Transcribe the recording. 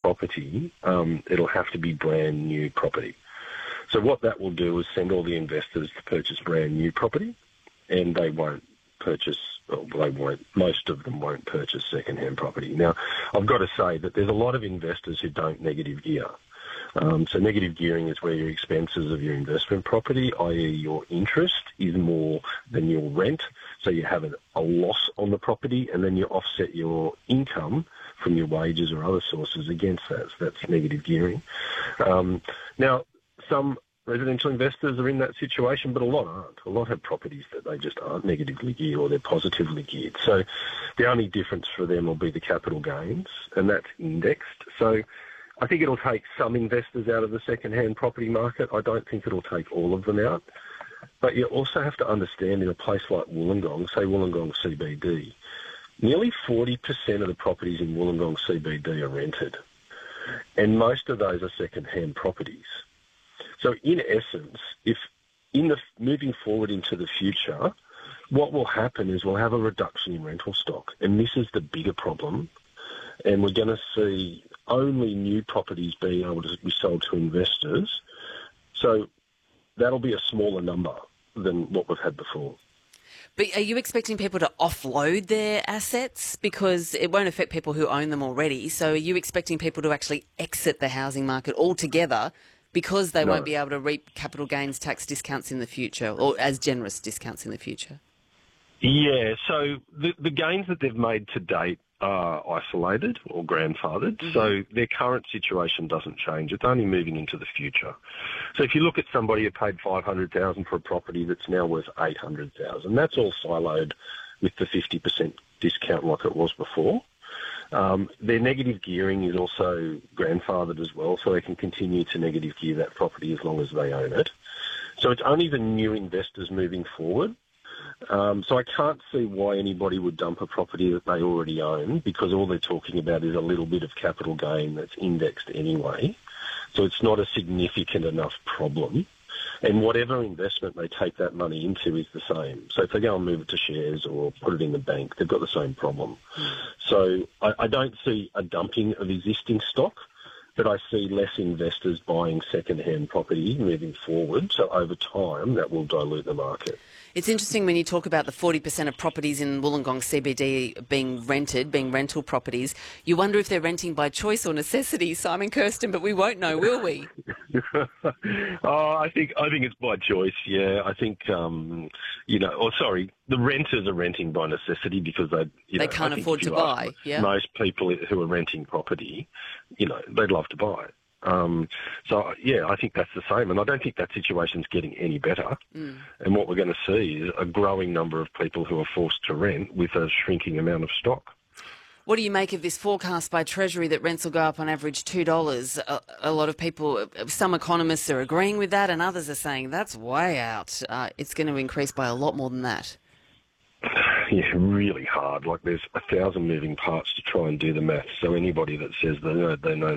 property, it'll have to be brand new property. So what that will do is send all the investors to purchase brand new property, and they won't purchase, most of them won't purchase second-hand property. Now, I've got to say that there's a lot of investors who don't negative gear. So negative gearing is where your expenses of your investment property, i.e. your interest, is more than your rent. So you have a loss on the property, and then you offset your income from your wages or other sources against that. So that's negative gearing. Now, some residential investors are in that situation, but a lot aren't. A lot have properties that they just aren't negatively geared, or they're positively geared. So the only difference for them will be the capital gains, and that's indexed. So I think it'll take some investors out of the second-hand property market. I don't think it'll take all of them out. But you also have to understand, in a place like Wollongong, say Wollongong CBD, nearly 40% of the properties in Wollongong CBD are rented, and most of those are second-hand properties. So in essence, if moving forward into the future, what will happen is we'll have a reduction in rental stock, and this is the bigger problem, and we're going to see only new properties being able to be sold to investors. So that'll be a smaller number than what we've had before. But are you expecting people to offload their assets? Because it won't affect people who own them already. So are you expecting people to actually exit the housing market altogether because they won't be able to reap capital gains tax discounts in the future, or as generous discounts in the future? Yeah, so the gains that they've made to date are isolated or grandfathered, so their current situation doesn't change. It's only moving into the future. So if you look at somebody who paid $500,000 for a property that's now worth $800,000, that's all siloed with the 50% discount like it was before. Their negative gearing is also grandfathered as well, so they can continue to negative gear that property as long as they own it. So it's only the new investors moving forward. So I can't see why anybody would dump a property that they already own, because all they're talking about is a little bit of capital gain that's indexed anyway. So it's not a significant enough problem. And whatever investment they take that money into is the same. So if they go and move it to shares or put it in the bank, they've got the same problem. So I don't see a dumping of existing stock, but I see less investors buying second-hand property moving forward. So over time, that will dilute the market. It's interesting when you talk about the 40% of properties in Wollongong CBD being rental properties. You wonder if they're renting by choice or necessity, Simon Kirsten, but we won't know, will we? I think it's by choice, yeah. I think, the renters are renting by necessity because they can't afford to buy, yeah. Most people who are renting property, they'd love to buy it. I think that's the same, and I don't think that situation's getting any better. And what we're going to see is a growing number of people who are forced to rent with a shrinking amount of stock. What do you make of this forecast by Treasury that rents will go up on average $2? A lot of people, some economists are agreeing with that, and others are saying that's way out. It's going to increase by a lot more than that. Yeah, really hard. Like, there's 1,000 moving parts to try and do the maths. So anybody that says they know